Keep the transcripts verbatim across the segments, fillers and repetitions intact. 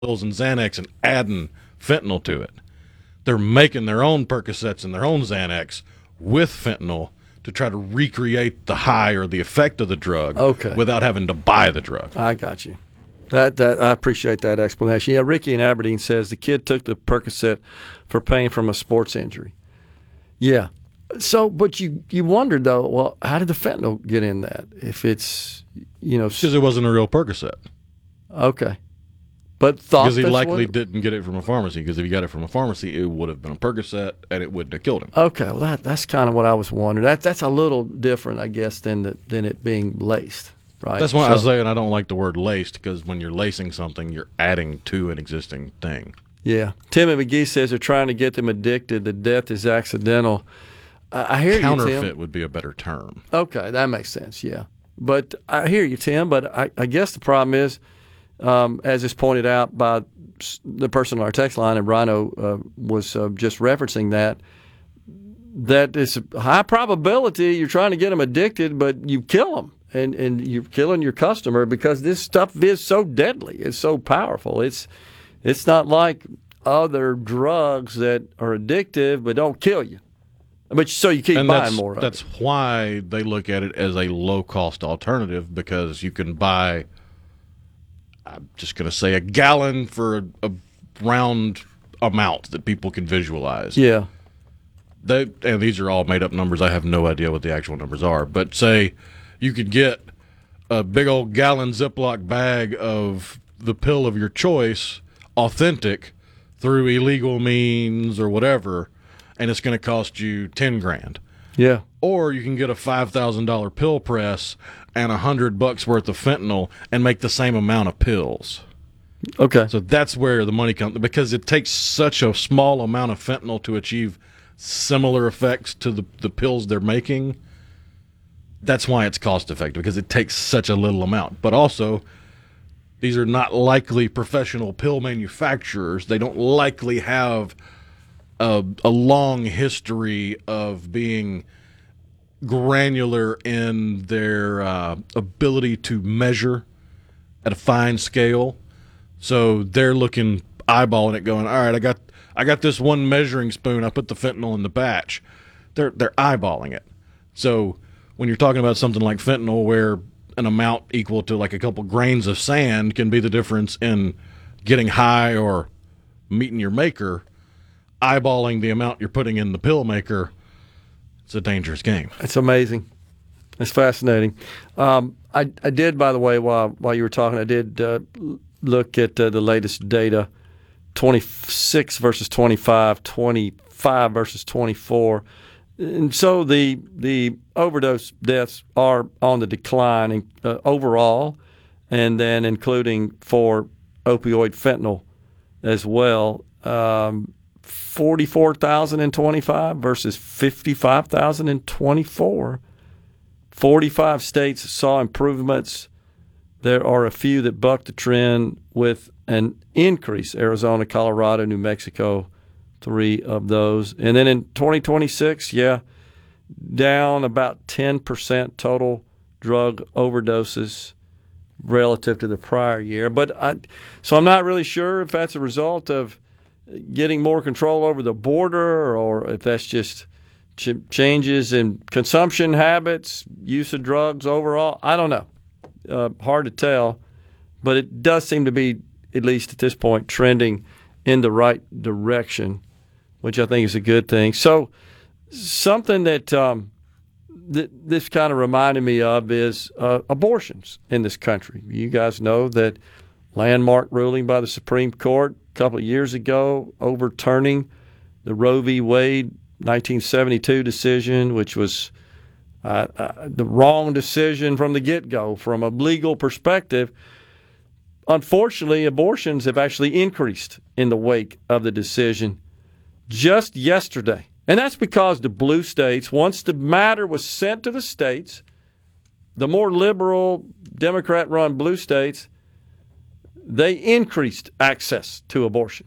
pills and Xanax and adding fentanyl to it. They're making their own Percocets and their own Xanax with fentanyl to try to recreate the high or the effect of the drug okay. without having to buy the drug. I got you. That that I appreciate that explanation. Yeah, Ricky in Aberdeen says the kid took the Percocet for pain from a sports injury. Yeah. So, but you, you wondered, though, well, how did the fentanyl get in that? If it's, you know. Because it wasn't a real Percocet. Okay. But thought Because he that's likely what, didn't get it from a pharmacy, because if he got it from a pharmacy, it would have been a Percocet, and it wouldn't have killed him. Okay, well, that, that's kind of what I was wondering. That, that's a little different, I guess, than, the, than it being laced, right? That's why so, I was saying I don't like the word laced, because when you're lacing something, you're adding to an existing thing. Yeah. Tim and McGee says they're trying to get them addicted. The death is accidental. I, I hear Counterfeit you, Tim. would be a better term. Okay, that makes sense, yeah. But I hear you, Tim, but I, I guess the problem is, um, as is pointed out by the person on our text line, and Rhino uh, was uh, just referencing that, that it's a high probability you're trying to get them addicted, but you kill them, and, and you're killing your customer because this stuff is so deadly. It's so powerful. It's it's not like other drugs that are addictive but don't kill you. But so you keep and buying more of that's it. That's why they look at it as a low-cost alternative, because you can buy, I'm just going to say, a gallon for a, a round amount that people can visualize. Yeah. They, and these are all made-up numbers. I have no idea what the actual numbers are. But say you could get a big old gallon Ziploc bag of the pill of your choice, authentic, through illegal means or whatever, and it's going to cost you ten grand. Yeah. Or you can get a five thousand dollars pill press and a hundred bucks worth of fentanyl and make the same amount of pills. Okay. So that's where the money comes, because it takes such a small amount of fentanyl to achieve similar effects to the, the pills they're making. That's why it's cost effective, because it takes such a little amount. But also, these are not likely professional pill manufacturers. They don't likely have a, a long history of being granular in their uh, ability to measure at a fine scale. So they're looking, eyeballing it, going, all right, I got I got this one measuring spoon. I put the fentanyl in the batch. They're they're eyeballing it. So when you're talking about something like fentanyl, where an amount equal to like a couple grains of sand can be the difference in getting high or meeting your maker, eyeballing the amount you're putting in the pill maker, it's a dangerous game. It's amazing. It's fascinating. Um, I, I did, by the way, while while you were talking, I did uh, look at uh, the latest data, twenty-six versus twenty-five, twenty-five versus twenty-four. And so the the overdose deaths are on the decline uh, overall, and then including for opioid fentanyl as well. Um, forty-four thousand in twenty-five versus fifty-five thousand in twenty-four. forty-five states saw improvements. There are a few that bucked the trend with an increase. Arizona, Colorado, New Mexico, three of those. And then in twenty twenty-six, yeah, down about ten percent total drug overdoses relative to the prior year. But I, so I'm not really sure if that's a result of getting more control over the border, or if that's just ch- changes in consumption habits, use of drugs overall. I don't know. Uh, hard to tell. But it does seem to be, at least at this point, trending in the right direction, which I think is a good thing. So something that um, th- this kind of reminded me of is uh, abortions in this country. You guys know that landmark ruling by the Supreme Court a couple of years ago overturning the Roe v. Wade nineteen seventy-two decision, which was uh, uh, the wrong decision from the get-go from a legal perspective. Unfortunately, abortions have actually increased in the wake of the decision just yesterday. And that's because the blue states, once the matter was sent to the states, the more liberal, Democrat-run blue states, they increased access to abortion.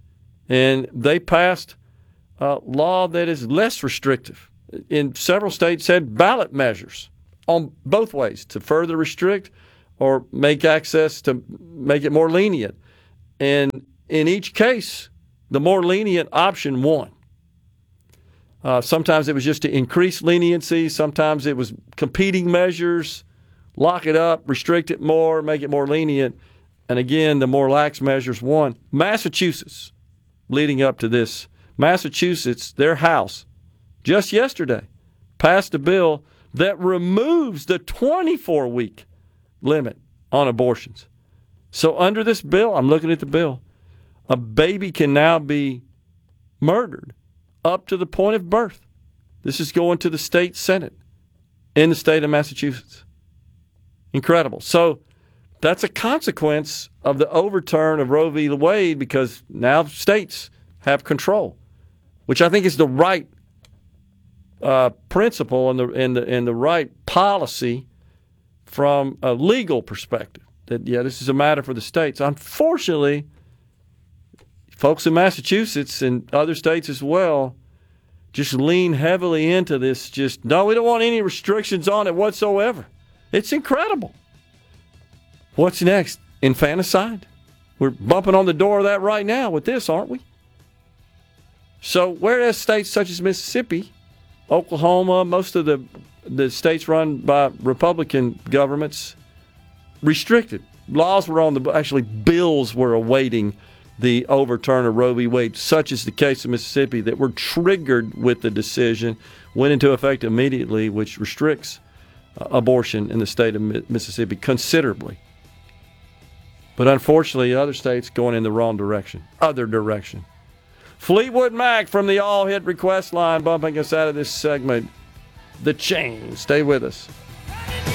And they passed a law that is less restrictive. In several states had ballot measures on both ways to further restrict or make access to make it more lenient. And in each case, the more lenient option won. Uh, sometimes it was just to increase leniency. Sometimes it was competing measures, lock it up, restrict it more, make it more lenient. And again, the more lax measures won. Massachusetts, leading up to this, Massachusetts, their House, just yesterday, passed a bill that removes the twenty-four week limit on abortions. So under this bill, I'm looking at the bill, a baby can now be murdered up to the point of birth. This is going to the state Senate in the state of Massachusetts. Incredible. So that's a consequence of the overturn of Roe v. Wade, because now states have control, which I think is the right uh, principle and the, and, the, and the right policy from a legal perspective. That, yeah, this is a matter for the states. Unfortunately, folks in Massachusetts and other states as well just lean heavily into this. Just, no, we don't want any restrictions on it whatsoever. It's incredible. What's next? Infanticide? We're bumping on the door of that right now with this, aren't we? So whereas states such as Mississippi, Oklahoma, most of the, the states run by Republican governments, restricted. Laws were on the, actually bills were awaiting the overturn of Roe v. Wade, such is the case of Mississippi, that were triggered with the decision, went into effect immediately, which restricts uh, abortion in the state of Mi- Mississippi considerably. But unfortunately, other states going in the wrong direction, other direction. Fleetwood Mac from the All Hit Request line bumping us out of this segment. The Chain. Stay with us.